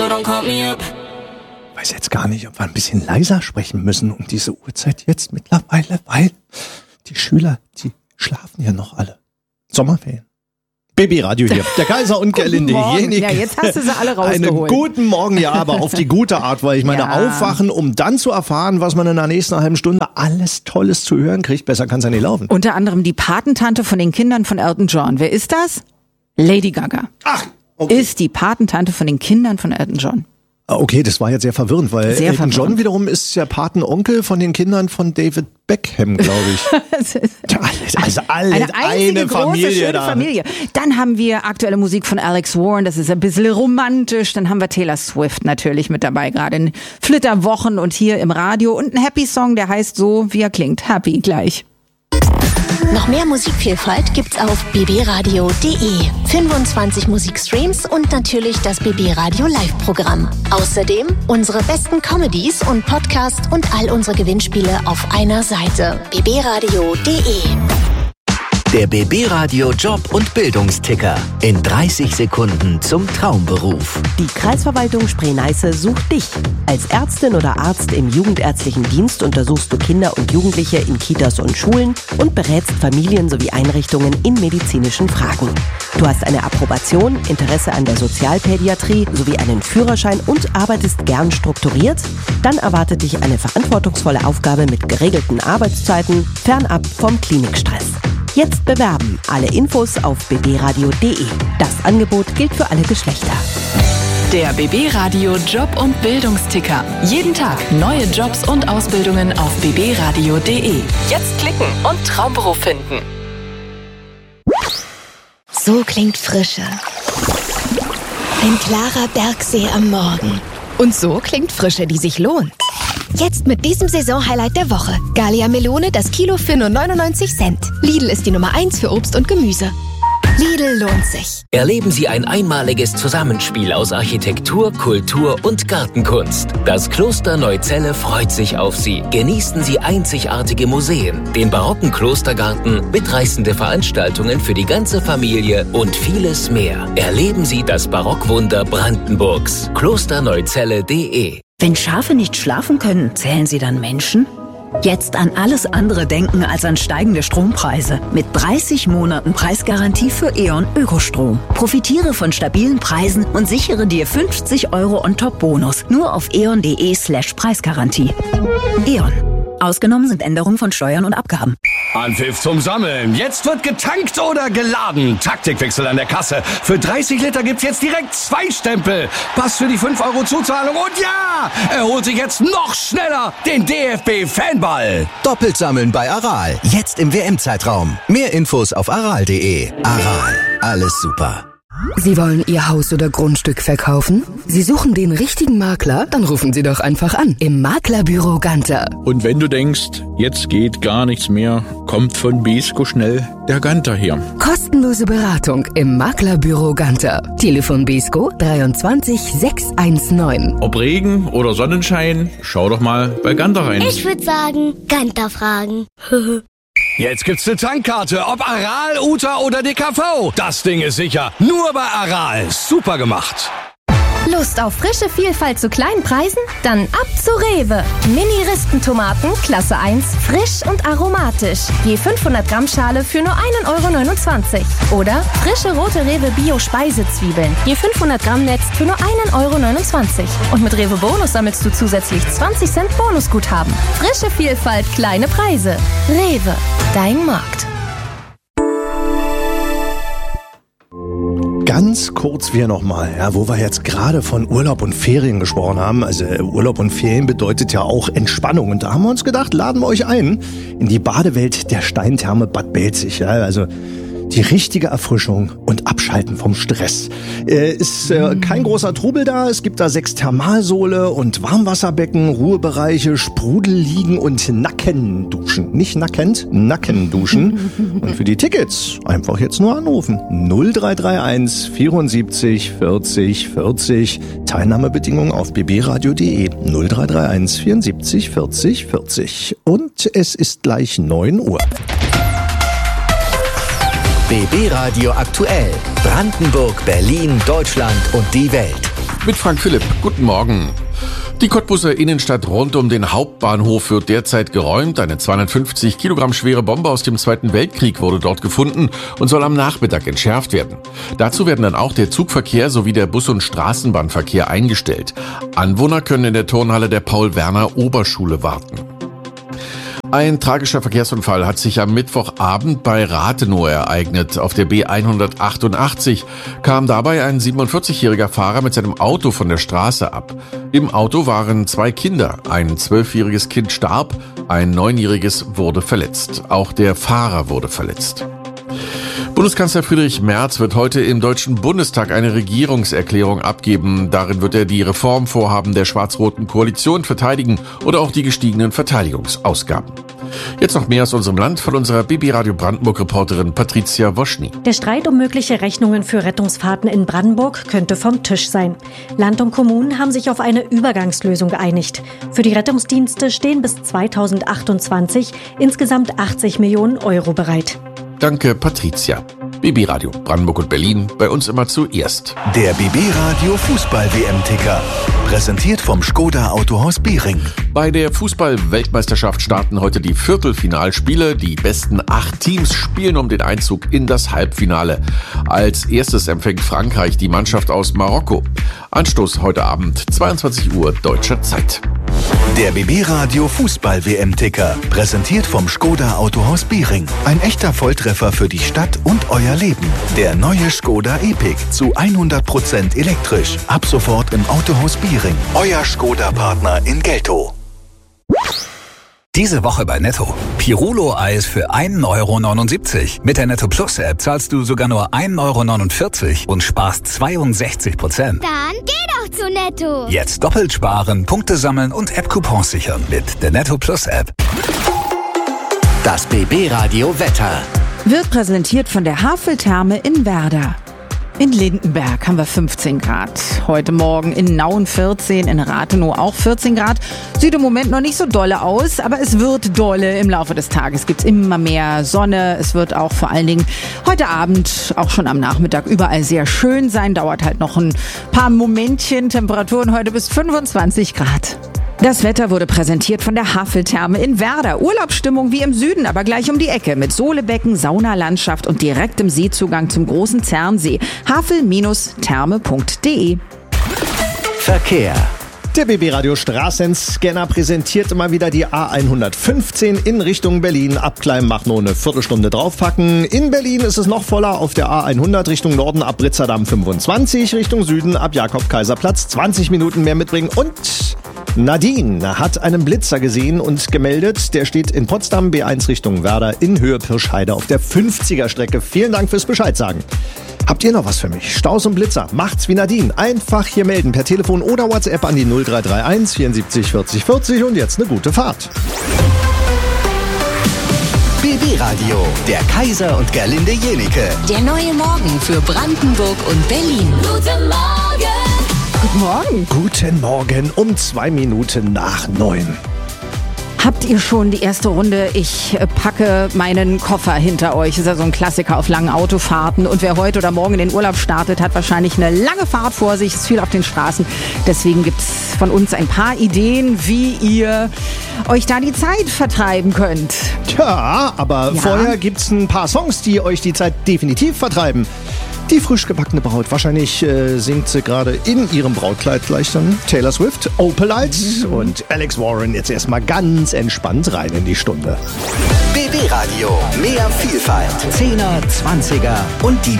Ich weiß jetzt gar nicht, ob wir ein bisschen leiser sprechen müssen um diese Uhrzeit jetzt mittlerweile, weil die Schüler, die schlafen ja noch alle. Sommerferien. Baby-Radio hier. Der Kaiser und Gerlinde Jenik. Ja, jetzt hast du sie alle rausgeholt. Einen guten Morgen, ja, aber auf die gute Art, weil ich meine, aufwachen, um dann zu erfahren, was man in der nächsten halben Stunde alles Tolles zu hören kriegt. Besser kann's ja nicht laufen. Unter anderem die Patentante von den Kindern von Elton John. Wer ist das? Lady Gaga. Ach, okay. Ist die Patentante von den Kindern von Elton John. Okay, das war jetzt sehr verwirrend, weil Sehr Elton John verwirrend. wiederum ist ja Patenonkel von den Kindern von David Beckham, glaube ich. Also alle Eine einzige große, Familie schöne da. Familie. Dann haben wir aktuelle Musik von Alex Warren, das ist ein bisschen romantisch. Dann haben wir Taylor Swift natürlich mit dabei, gerade in Flitterwochen und hier im Radio. Und ein Happy-Song, der heißt so, wie er klingt. Happy gleich. Noch mehr Musikvielfalt gibt's auf bbradio.de. 25 Musikstreams und natürlich das BB Radio Live-Programm. Außerdem unsere besten Comedies und Podcasts und all unsere Gewinnspiele auf einer Seite. bbradio.de. Der BB Radio Job- und Bildungsticker. In 30 Sekunden zum Traumberuf. Die Kreisverwaltung Spree-Neiße sucht dich. Als Ärztin oder Arzt im jugendärztlichen Dienst untersuchst du Kinder und Jugendliche in Kitas und Schulen und berätst Familien sowie Einrichtungen in medizinischen Fragen. Du hast eine Approbation, Interesse an der Sozialpädiatrie sowie einen Führerschein und arbeitest gern strukturiert? Dann erwartet dich eine verantwortungsvolle Aufgabe mit geregelten Arbeitszeiten, fernab vom Klinikstress. Jetzt bewerben. Alle Infos auf bbradio.de. Das Angebot gilt für alle Geschlechter. Der BB Radio Job- und Bildungsticker. Jeden Tag neue Jobs und Ausbildungen auf bbradio.de. Jetzt klicken und Traumberuf finden. So klingt Frische. Ein klarer Bergsee am Morgen. Und so klingt Frische, die sich lohnt. Jetzt mit diesem Saisonhighlight der Woche. Gallia Melone, das Kilo für nur 99 Cent. Lidl ist die Nummer 1 für Obst und Gemüse. Lidl lohnt sich. Erleben Sie ein einmaliges Zusammenspiel aus Architektur, Kultur und Gartenkunst. Das Kloster Neuzelle freut sich auf Sie. Genießen Sie einzigartige Museen, den barocken Klostergarten, mitreißende Veranstaltungen für die ganze Familie und vieles mehr. Erleben Sie das Barockwunder Brandenburgs. klosterneuzelle.de. Wenn Schafe nicht schlafen können, zählen sie dann Menschen? Jetzt an alles andere denken als an steigende Strompreise. Mit 30 Monaten Preisgarantie für E.ON Ökostrom. Profitiere von stabilen Preisen und sichere dir 50 € On-Top-Bonus. Nur auf eon.de/Preisgarantie. E.ON. Ausgenommen sind Änderungen von Steuern und Abgaben. Anpfiff zum Sammeln. Jetzt wird getankt oder geladen. Taktikwechsel an der Kasse. Für 30 Liter gibt's jetzt direkt 2 Stempel. Pass für die 5 € Zuzahlung. Und ja, er holt sich jetzt noch schneller den DFB-Fanball. Doppelt sammeln bei Aral. Jetzt im WM-Zeitraum. Mehr Infos auf aral.de. Aral. Alles super. Sie wollen Ihr Haus oder Grundstück verkaufen? Sie suchen den richtigen Makler? Dann rufen Sie doch einfach an im Maklerbüro Ganter. Und wenn du denkst, jetzt geht gar nichts mehr, kommt von Besko schnell der Ganter her. Kostenlose Beratung im Maklerbüro Ganter. Telefon Besko 23 619. Ob Regen oder Sonnenschein, schau doch mal bei Ganter rein. Ich würde sagen, Ganter fragen. Jetzt gibt's eine Tankkarte, ob Aral, Uta oder DKV. Das Ding ist sicher. Nur bei Aral. Super gemacht. Lust auf frische Vielfalt zu kleinen Preisen? Dann ab zu Rewe. Mini-Ristentomaten, Klasse 1, frisch und aromatisch. Je 500 Gramm Schale für nur 1,29 €. Oder frische rote Rewe Bio-Speisezwiebeln. Je 500 Gramm Netz für nur 1,29 €. Und mit Rewe Bonus sammelst du zusätzlich 20 Cent Bonusguthaben. Frische Vielfalt, kleine Preise. Rewe, dein Markt. Ganz kurz wir nochmal, ja, wo wir jetzt gerade von Urlaub und Ferien gesprochen haben. Also Urlaub und Ferien bedeutet ja auch Entspannung. Und da haben wir uns gedacht, laden wir euch ein in die Badewelt der Steintherme Bad Belzig. Ja, also die richtige Erfrischung und Abschalten vom Stress. Ist kein großer Trubel da. Es gibt da 6 Thermalsohle und Warmwasserbecken, Ruhebereiche, Sprudelliegen und Nackenduschen. Nicht nackend, Nackenduschen. Und für die Tickets einfach jetzt nur anrufen. 0331 74 40 40. Teilnahmebedingungen auf bbradio.de. 0331 74 40 40. Und es ist gleich 9 Uhr. BB Radio aktuell. Brandenburg, Berlin, Deutschland und die Welt. Mit Frank Philipp. Guten Morgen. Die Cottbuser Innenstadt rund um den Hauptbahnhof wird derzeit geräumt. Eine 250 Kilogramm schwere Bombe aus dem Zweiten Weltkrieg wurde dort gefunden und soll am Nachmittag entschärft werden. Dazu werden dann auch der Zugverkehr sowie der Bus- und Straßenbahnverkehr eingestellt. Anwohner können in der Turnhalle der Paul-Werner-Oberschule warten. Ein tragischer Verkehrsunfall hat sich am Mittwochabend bei Rathenow ereignet. Auf der B188 kam dabei ein 47-jähriger Fahrer mit seinem Auto von der Straße ab. Im Auto waren 2 Kinder. Ein 12-jähriges Kind starb, ein 9-jähriges wurde verletzt. Auch der Fahrer wurde verletzt. Bundeskanzler Friedrich Merz wird heute im Deutschen Bundestag eine Regierungserklärung abgeben. Darin wird er die Reformvorhaben der schwarz-roten Koalition verteidigen oder auch die gestiegenen Verteidigungsausgaben. Jetzt noch mehr aus unserem Land von unserer BB Radio Brandenburg-Reporterin Patricia Woschny. Der Streit um mögliche Rechnungen für Rettungsfahrten in Brandenburg könnte vom Tisch sein. Land und Kommunen haben sich auf eine Übergangslösung geeinigt. Für die Rettungsdienste stehen bis 2028 insgesamt 80 Millionen Euro bereit. Danke, Patricia. BB Radio Brandenburg und Berlin, bei uns immer zuerst. Der BB Radio Fußball-WM-Ticker. Präsentiert vom Škoda Autohaus Behring. Bei der Fußball-Weltmeisterschaft starten heute die Viertelfinalspiele. Die besten 8 Teams spielen um den Einzug in das Halbfinale. Als erstes empfängt Frankreich die Mannschaft aus Marokko. Anstoß heute Abend, 22 Uhr deutscher Zeit. Der BB Radio Fußball-WM-Ticker. Präsentiert vom Škoda Autohaus Behring. Ein echter Volltreffer für die Stadt und euer Leben. Der neue Škoda Epiq zu 100% elektrisch. Ab sofort im Autohaus Behring. Euer Škoda-Partner in Geltow. Diese Woche bei Netto. Pirulo-Eis für 1,79 €. Mit der Netto Plus App zahlst du sogar nur 1,49 € und sparst 62%. Dann geh doch zu Netto. Jetzt doppelt sparen, Punkte sammeln und App-Coupons sichern mit der Netto Plus App. Das BB Radio Wetter. Wird präsentiert von der Haveltherme in Werder. In Lindenberg haben wir 15 Grad. Heute Morgen in Nauen 14, in Rathenow auch 14 Grad. Sieht im Moment noch nicht so dolle aus, aber es wird dolle. Im Laufe des Tages gibt's immer mehr Sonne. Es wird auch vor allen Dingen heute Abend, auch schon am Nachmittag, überall sehr schön sein. Dauert halt noch ein paar Momentchen. Temperaturen heute bis 25 Grad. Das Wetter wurde präsentiert von der Haveltherme in Werder. Urlaubsstimmung wie im Süden, aber gleich um die Ecke mit Sohlebecken, Saunalandschaft und direktem Seezugang zum großen Zernsee. havel-therme.de. Verkehr. Der BB Radio Straßenscanner präsentiert immer wieder die A115 in Richtung Berlin. Abklein, nur eine Viertelstunde draufpacken. In Berlin ist es noch voller auf der A100 Richtung Norden ab Ritzerdamm 25, Richtung Süden ab Jakob-Kaiser-Platz 20 Minuten mehr mitbringen. Und Nadine hat einen Blitzer gesehen und gemeldet. Der steht in Potsdam, B1 Richtung Werder in Höhe Pirschheide auf der 50er-Strecke. Vielen Dank fürs Bescheid sagen. Habt ihr noch was für mich? Staus und Blitzer, macht's wie Nadine. Einfach hier melden per Telefon oder WhatsApp an die 0331 74 40 40 und jetzt eine gute Fahrt. BB Radio, der Kaiser und Gerlinde Jenike. Der neue Morgen für Brandenburg und Berlin. Guten Morgen. Guten Morgen. Guten Morgen um 2 Minuten nach 9. Habt ihr schon die erste Runde? Ich packe meinen Koffer hinter euch. Das ist ja so ein Klassiker auf langen Autofahrten. Und wer heute oder morgen in den Urlaub startet, hat wahrscheinlich eine lange Fahrt vor sich. Es ist viel auf den Straßen. Deswegen gibt's von uns ein paar Ideen, wie ihr euch da die Zeit vertreiben könnt. Tja, aber vorher gibt's ein paar Songs, die euch die Zeit definitiv vertreiben. Die frisch gebackene Braut, wahrscheinlich singt sie gerade in ihrem Brautkleid gleich dann Taylor Swift, Opalite und Alex Warren jetzt erstmal ganz entspannt rein in die Stunde. BB Radio, mehr Vielfalt, 10er, 20er und die